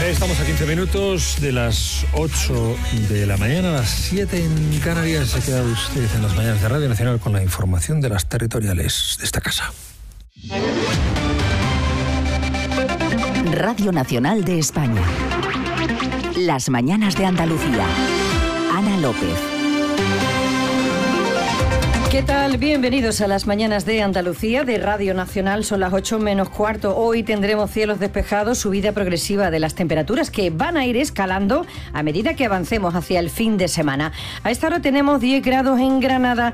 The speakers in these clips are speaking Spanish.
Estamos a 15 minutos de las 8 de la mañana, a las 7 en Canarias. Se queda usted en las mañanas de Radio Nacional con la información de las territoriales de esta casa. Radio Nacional de España. Las mañanas de Andalucía. Ana López. ¿Qué tal? Bienvenidos a las mañanas de Andalucía de Radio Nacional. Son las 8 menos cuarto. Hoy tendremos cielos despejados, subida progresiva de las temperaturas que van a ir escalando a medida que avancemos hacia el fin de semana. A esta hora tenemos 10 grados en Granada,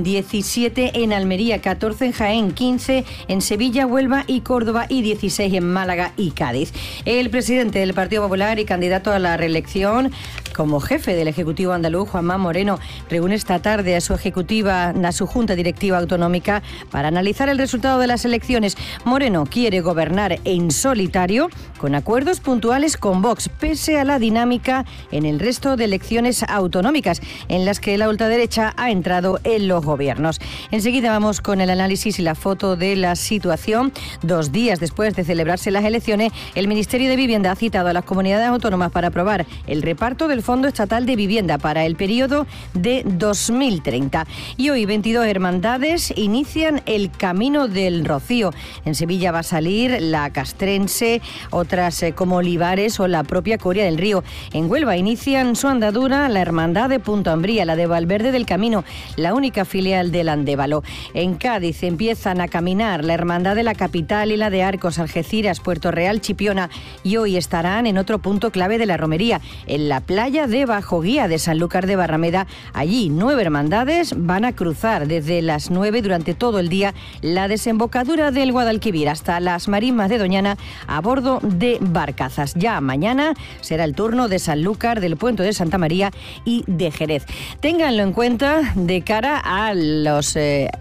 17 en Almería, 14 en Jaén, 15 en Sevilla, Huelva y Córdoba y 16 en Málaga y Cádiz. El presidente del Partido Popular y candidato a la reelección como jefe del Ejecutivo andaluz, Juanma Moreno, reúne esta tarde a su Junta Directiva Autonómica para analizar el resultado de las elecciones. Moreno quiere gobernar en solitario con acuerdos puntuales con Vox, pese a la dinámica en el resto de elecciones autonómicas en las que la ultraderecha ha entrado en los gobiernos. Enseguida vamos con el análisis y la foto de la situación. 2 días después de celebrarse las elecciones, el Ministerio de Vivienda ha citado a las comunidades autónomas para aprobar el reparto del Fondo Estatal de Vivienda para el periodo de 2030. Y hoy 22 hermandades inician el Camino del Rocío. En Sevilla va a salir la Castrense, otras como Olivares o la propia Coria del Río. En Huelva inician su andadura la Hermandad de Punto Ambría, la de Valverde del Camino, la única filial del Andévalo. En Cádiz empiezan a caminar la Hermandad de la Capital y la de Arcos, Algeciras, Puerto Real, Chipiona, y hoy estarán en otro punto clave de la romería, en la playa de Bajoguía de Sanlúcar de Barrameda. Allí 9 hermandades van a cruzar desde las 9 durante todo el día la desembocadura del Guadalquivir hasta las marismas de Doñana a bordo de barcazas. Ya mañana será el turno de Sanlúcar, del Puente de Santa María y de Jerez. Ténganlo en cuenta de cara a los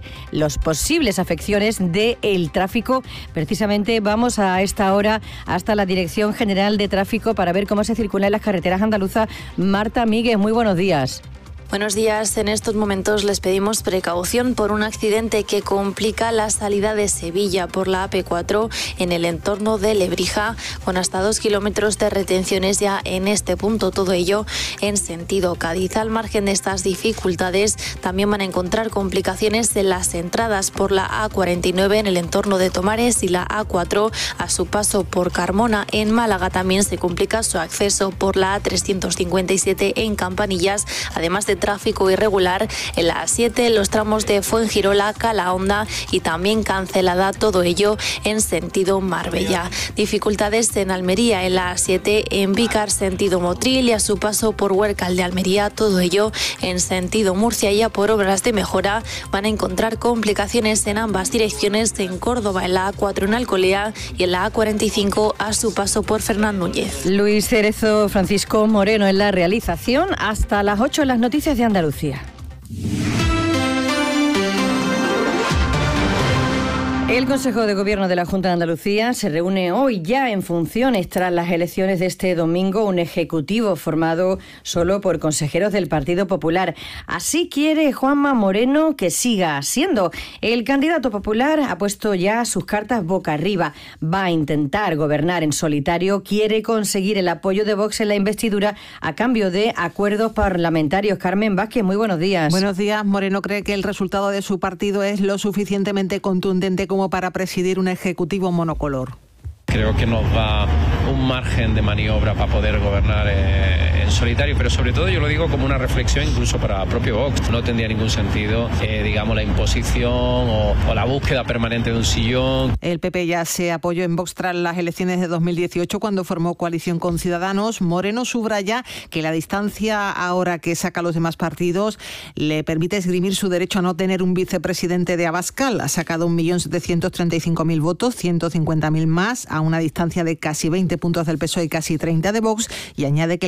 posibles afecciones del tráfico. Precisamente vamos a esta hora hasta la Dirección General de Tráfico para ver cómo se circula en las carreteras andaluzas. Marta Míguez, muy buenos días. Buenos días. En estos momentos les pedimos precaución por un accidente que complica la salida de Sevilla por la AP4 en el entorno de Lebrija, con hasta 2 kilómetros de retenciones ya en este punto. Todo ello en sentido Cádiz. Al margen de estas dificultades, también van a encontrar complicaciones en las entradas por la A49 en el entorno de Tomares y la A4 a su paso por Carmona. En Málaga también se complica su acceso por la A357 en Campanillas, además de tráfico irregular en la A7, los tramos de Fuengirola, Calahonda y también cancelada, todo ello en sentido Marbella. Dificultades en Almería en la A7, en Vícar sentido Motril y a su paso por Huércal de Almería, todo ello en sentido Murcia. Ya por obras de mejora van a encontrar complicaciones en ambas direcciones en Córdoba, en la A4 en Alcolea y en la A45 a su paso por Fernán Núñez. Luis Cerezo, Francisco Moreno en la realización. Hasta las 8 en las noticias de Andalucía. El Consejo de Gobierno de la Junta de Andalucía se reúne hoy ya en funciones tras las elecciones de este domingo, un ejecutivo formado solo por consejeros del Partido Popular. Así quiere Juanma Moreno que siga siendo. El candidato popular ha puesto ya sus cartas boca arriba. Va a intentar gobernar en solitario, quiere conseguir el apoyo de Vox en la investidura a cambio de acuerdos parlamentarios. Carmen Vázquez, muy buenos días. Buenos días. Moreno cree que el resultado de su partido es lo suficientemente contundente como para presidir un ejecutivo monocolor. Creo que nos da un margen de maniobra para poder gobernar en solitario, pero sobre todo yo lo digo como una reflexión incluso para el propio Vox. No tendría ningún sentido, digamos, la imposición o la búsqueda permanente de un sillón. El PP ya se apoyó en Vox tras las elecciones de 2018 cuando formó coalición con Ciudadanos. Moreno subraya que la distancia ahora que saca a los demás partidos le permite esgrimir su derecho a no tener un vicepresidente de Abascal. Ha sacado 1.735.000 votos, 150.000 más, a una distancia de casi 20 puntos del PSOE y casi 30 de Vox, y añade que la mayoría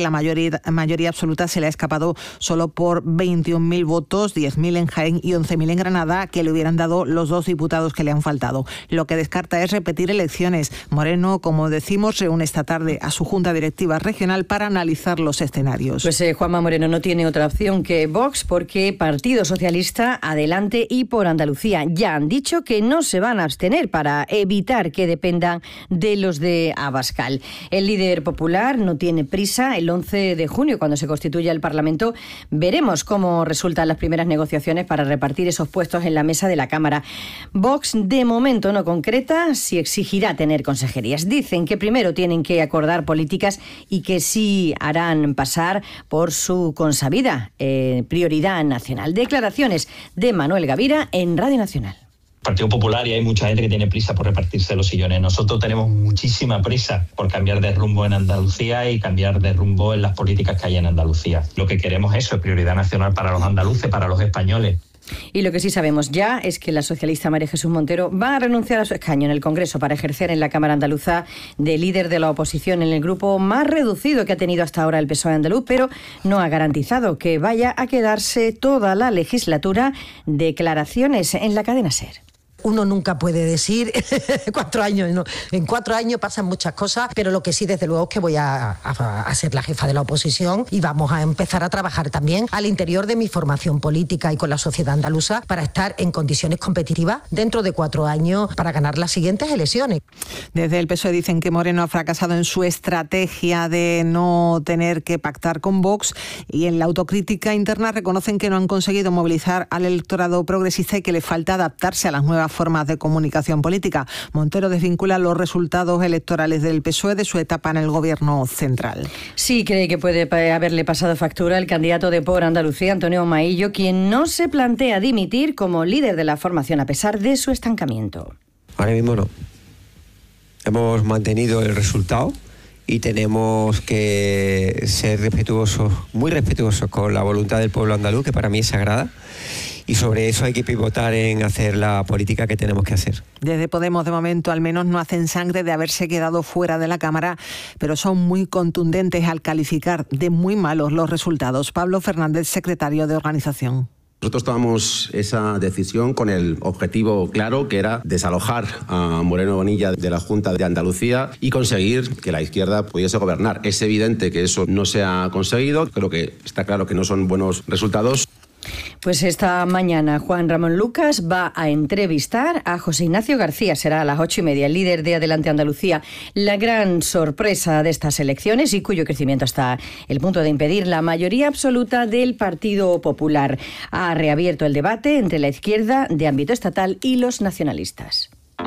mayoría absoluta se le ha escapado solo por 21.000 votos, 10.000 en Jaén y 11.000 en Granada, que le hubieran dado los 2 diputados que le han faltado. Lo que descarta es repetir elecciones. Moreno, como decimos, reúne esta tarde a su Junta Directiva Regional para analizar los escenarios. Pues Juanma Moreno no tiene otra opción que Vox, porque Partido Socialista, Adelante y Por Andalucía ya han dicho que no se van a abstener para evitar que dependan de los de Abascal. El líder popular no tiene prisa. El 11 de junio, cuando se constituya el Parlamento, veremos cómo resultan las primeras negociaciones para repartir esos puestos en la mesa de la Cámara. Vox, de momento, no concreta si exigirá tener consejerías. Dicen que primero tienen que acordar políticas y que sí harán pasar por su consabida prioridad nacional. Declaraciones de Manuel Gavira en Radio Nacional. Partido Popular, y hay mucha gente que tiene prisa por repartirse los sillones. Nosotros tenemos muchísima prisa por cambiar de rumbo en Andalucía y cambiar de rumbo en las políticas que hay en Andalucía. Lo que queremos es prioridad nacional para los andaluces, para los españoles. Y lo que sí sabemos ya es que la socialista María Jesús Montero va a renunciar a su escaño en el Congreso para ejercer en la Cámara Andaluza de líder de la oposición en el grupo más reducido que ha tenido hasta ahora el PSOE andaluz, pero no ha garantizado que vaya a quedarse toda la legislatura. Declaraciones en la cadena SER. Uno nunca puede decir 4 años, ¿no? En 4 años pasan muchas cosas, pero lo que sí, desde luego, es que voy a ser la jefa de la oposición y vamos a empezar a trabajar también al interior de mi formación política y con la sociedad andaluza para estar en condiciones competitivas dentro de 4 años para ganar las siguientes elecciones. Desde el PSOE dicen que Moreno ha fracasado en su estrategia de no tener que pactar con Vox, y en la autocrítica interna reconocen que no han conseguido movilizar al electorado progresista y que le falta adaptarse a las nuevas formas de comunicación política. Montero desvincula los resultados electorales del PSOE de su etapa en el gobierno central. Sí, cree que puede haberle pasado factura el candidato de Por Andalucía, Antonio Maillo, quien no se plantea dimitir como líder de la formación a pesar de su estancamiento. Ahora mismo no. Hemos mantenido el resultado y tenemos que ser respetuosos, muy respetuosos con la voluntad del pueblo andaluz, que para mí es sagrada. Y sobre eso hay que pivotar en hacer la política que tenemos que hacer. Desde Podemos, de momento, al menos no hacen sangre de haberse quedado fuera de la Cámara, pero son muy contundentes al calificar de muy malos los resultados. Pablo Fernández, secretario de Organización. Nosotros tomamos esa decisión con el objetivo claro, que era desalojar a Moreno Bonilla de la Junta de Andalucía y conseguir que la izquierda pudiese gobernar. Es evidente que eso no se ha conseguido. Creo que está claro que no son buenos resultados. Pues esta mañana Juan Ramón Lucas va a entrevistar a José Ignacio García. Será a las 8:30, el líder de Adelante Andalucía. La gran sorpresa de estas elecciones y cuyo crecimiento hasta el punto de impedir la mayoría absoluta del Partido Popular. Ha reabierto el debate entre la izquierda de ámbito estatal y los nacionalistas.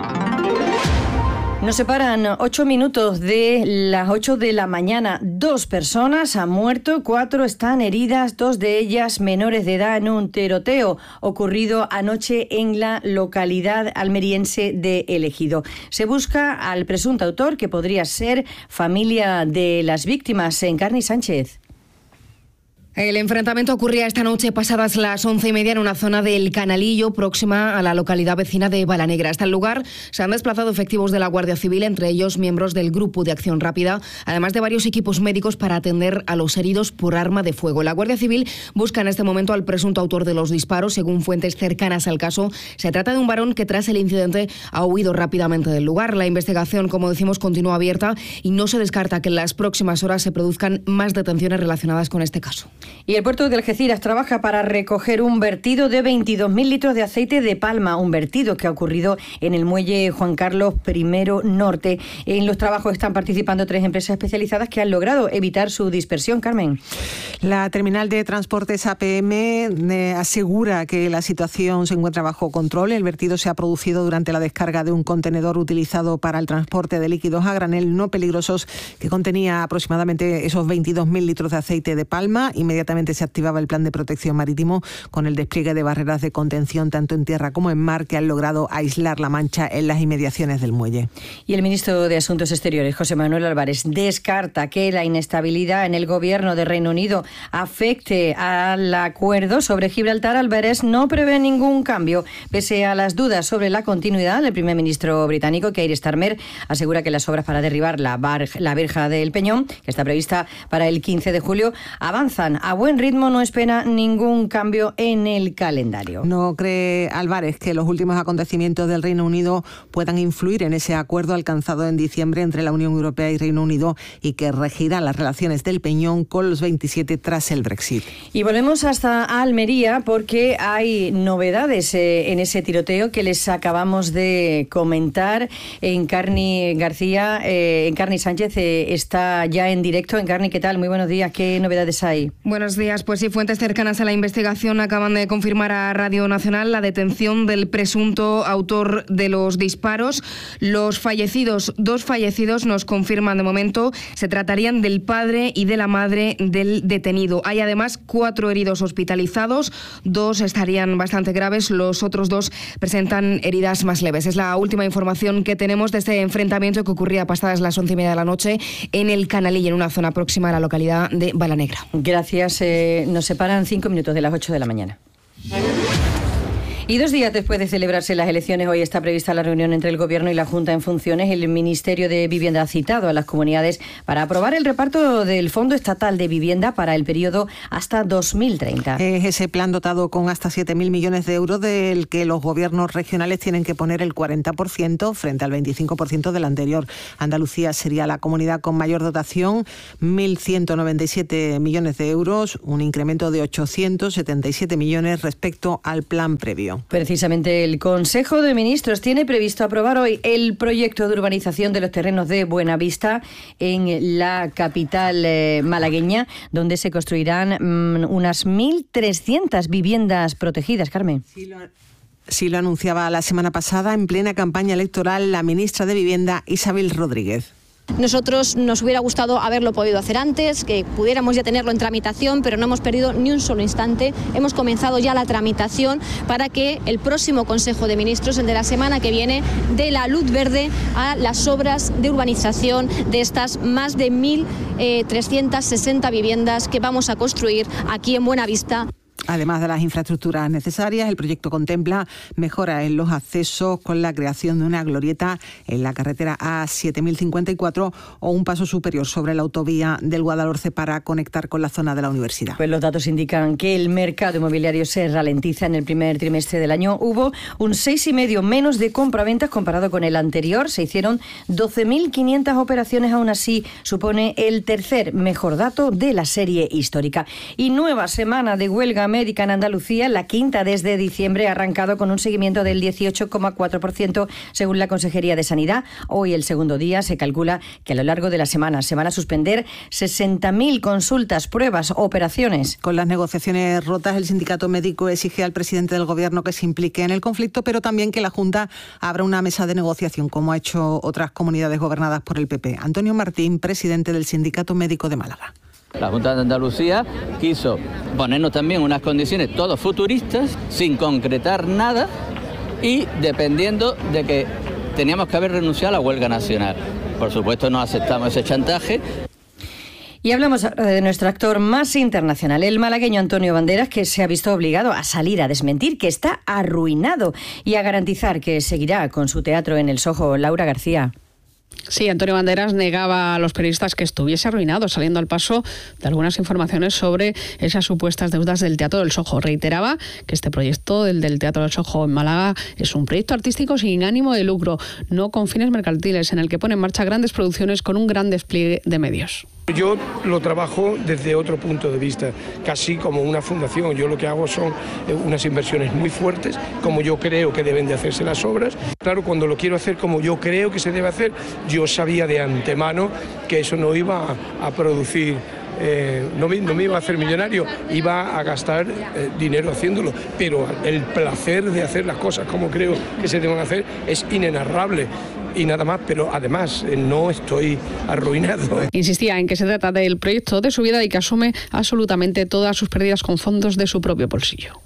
Nos separan 8 minutos de las 8 de la mañana. 2 personas han muerto, 4 están heridas, 2 de ellas menores de edad en un tiroteo ocurrido anoche en la localidad almeriense de El Ejido. Se busca al presunto autor, que podría ser familia de las víctimas. Encarni Sánchez. El enfrentamiento ocurría esta noche pasadas las 11:30 en una zona del Canalillo, próxima a la localidad vecina de Balanegra. Hasta el lugar se han desplazado efectivos de la Guardia Civil, entre ellos miembros del Grupo de Acción Rápida, además de varios equipos médicos para atender a los heridos por arma de fuego. La Guardia Civil busca en este momento al presunto autor de los disparos. Según fuentes cercanas al caso, se trata de un varón que tras el incidente ha huido rápidamente del lugar. La investigación, como decimos, continúa abierta y no se descarta que en las próximas horas se produzcan más detenciones relacionadas con este caso. Y el puerto de Algeciras trabaja para recoger un vertido de 22.000 litros de aceite de palma, un vertido que ha ocurrido en el muelle Juan Carlos I Norte. En los trabajos están participando 3 empresas especializadas que han logrado evitar su dispersión. Carmen. La terminal de transportes APM asegura que la situación se encuentra bajo control. El vertido se ha producido durante la descarga de un contenedor utilizado para el transporte de líquidos a granel no peligrosos que contenía aproximadamente esos 22.000 litros de aceite de palma. inmediatamente se activaba el plan de protección marítimo con el despliegue de barreras de contención tanto en tierra como en mar que han logrado aislar la mancha en las inmediaciones del muelle. Y el ministro de Asuntos Exteriores, José Manuel Álvarez, descarta que la inestabilidad en el gobierno de Reino Unido afecte al acuerdo sobre Gibraltar. Álvarez no prevé ningún cambio. Pese a las dudas sobre la continuidad, el primer ministro británico, Keir Starmer, asegura que las obras para derribar la verja del Peñón, que está prevista para el 15 de julio, avanzan a buen ritmo. No espera ningún cambio en el calendario. ¿No cree Álvarez que los últimos acontecimientos del Reino Unido puedan influir en ese acuerdo alcanzado en diciembre entre la Unión Europea y Reino Unido y que regirá las relaciones del Peñón con los 27 tras el Brexit? Y volvemos hasta Almería porque hay novedades en ese tiroteo que les acabamos de comentar. Encarni García, Encarni Sánchez está ya en directo. Encarni, ¿qué tal? Muy buenos días. ¿Qué novedades hay? Buenos días. Pues sí, fuentes cercanas a la investigación acaban de confirmar a Radio Nacional la detención del presunto autor de los disparos. Los fallecidos, 2 fallecidos, nos confirman de momento, se tratarían del padre y de la madre del detenido. Hay además 4 heridos hospitalizados, 2 estarían bastante graves, los otros 2 presentan heridas más leves. Es la última información que tenemos de este enfrentamiento que ocurría pasadas las 11:30 de la noche en el Canalillo, en una zona próxima a la localidad de Balanegra. Gracias. Nos separan 5 minutos de las 8 de la mañana. Y 2 días después de celebrarse las elecciones, hoy está prevista la reunión entre el Gobierno y la Junta en funciones. El Ministerio de Vivienda ha citado a las comunidades para aprobar el reparto del Fondo Estatal de Vivienda para el periodo hasta 2030. Es ese plan dotado con hasta 7.000 millones de euros del que los gobiernos regionales tienen que poner el 40% frente al 25% del anterior. Andalucía sería la comunidad con mayor dotación, 1.197 millones de euros, un incremento de 877 millones respecto al plan previo. Precisamente el Consejo de Ministros tiene previsto aprobar hoy el proyecto de urbanización de los terrenos de Buenavista en la capital malagueña, donde se construirán unas 1.300 viviendas protegidas. Carmen. Sí, lo anunciaba la semana pasada en plena campaña electoral la ministra de Vivienda, Isabel Rodríguez. Nosotros nos hubiera gustado haberlo podido hacer antes, que pudiéramos ya tenerlo en tramitación, pero no hemos perdido ni un solo instante. Hemos comenzado ya la tramitación para que el próximo Consejo de Ministros, el de la semana que viene, dé la luz verde a las obras de urbanización de estas más de 1.360 viviendas que vamos a construir aquí en Buenavista. Además de las infraestructuras necesarias, el proyecto contempla mejoras en los accesos con la creación de una glorieta en la carretera A7054 o un paso superior sobre la autovía del Guadalhorce para conectar con la zona de la universidad. Pues los datos indican que el mercado inmobiliario se ralentiza. En el primer trimestre del año hubo un 6,5% menos de compraventas comparado con el anterior. Se hicieron 12.500 operaciones, aún así supone el tercer mejor dato de la serie histórica. Y nueva semana de huelga médica en Andalucía, la quinta desde diciembre, ha arrancado con un seguimiento del 18,4% según la Consejería de Sanidad. Hoy, el segundo día, se calcula que a lo largo de la semana se van a suspender 60.000 consultas, pruebas, operaciones. Con las negociaciones rotas, el sindicato médico exige al presidente del Gobierno que se implique en el conflicto, pero también que la Junta abra una mesa de negociación, como ha hecho otras comunidades gobernadas por el PP. Antonio Martín, presidente del Sindicato Médico de Málaga. La Junta de Andalucía quiso ponernos también unas condiciones todos futuristas, sin concretar nada y dependiendo de que teníamos que haber renunciado a la huelga nacional. Por supuesto no aceptamos ese chantaje. Y hablamos ahora de nuestro actor más internacional, el malagueño Antonio Banderas, que se ha visto obligado a salir a desmentir que está arruinado y a garantizar que seguirá con su teatro en el Soho. Laura García. Sí, Antonio Banderas negaba a los periodistas que estuviese arruinado, saliendo al paso de algunas informaciones sobre esas supuestas deudas del Teatro del Soho. Reiteraba que este proyecto, el del Teatro del Soho en Málaga, es un proyecto artístico sin ánimo de lucro, no con fines mercantiles, en el que pone en marcha grandes producciones con un gran despliegue de medios. Yo lo trabajo desde otro punto de vista, casi como una fundación. Yo lo que hago son unas inversiones muy fuertes, como yo creo que deben de hacerse las obras. Claro, cuando lo quiero hacer como yo creo que se debe hacer, yo sabía de antemano que eso no iba a producir, no me iba a hacer millonario, iba a gastar dinero haciéndolo, pero el placer de hacer las cosas como creo que se deben hacer es inenarrable. y nada más, pero además no estoy arruinado. Insistía en que se trata del proyecto de su vida y que asume absolutamente todas sus pérdidas con fondos de su propio bolsillo.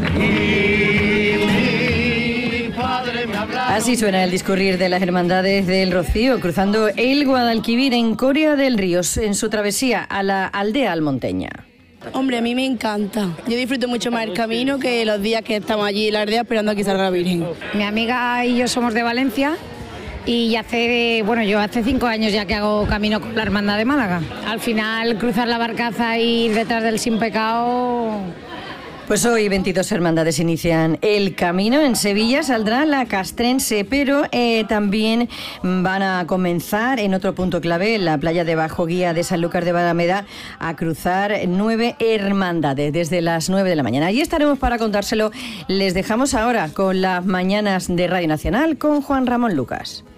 Así suena el discurrir de las Hermandades del Rocío, cruzando el Guadalquivir en Coria del Ríos, en su travesía a la aldea almonteña. Hombre, a mí me encanta. Yo disfruto mucho más el camino que los días que estamos allí en la aldea esperando a que salga la Virgen. Mi amiga y yo somos de Valencia y yo hace 5 años ya que hago camino con la Hermandad de Málaga. Al final, cruzar la Barcaza y ir detrás del Sin Pecado... Pues hoy 22 hermandades inician el camino. En Sevilla saldrá la castrense, pero también van a comenzar en otro punto clave, en la playa de Bajo Guía de Sanlúcar de Barrameda, a cruzar 9 hermandades desde las 9 de la mañana. Allí estaremos para contárselo. Les dejamos ahora con las mañanas de Radio Nacional con Juan Ramón Lucas.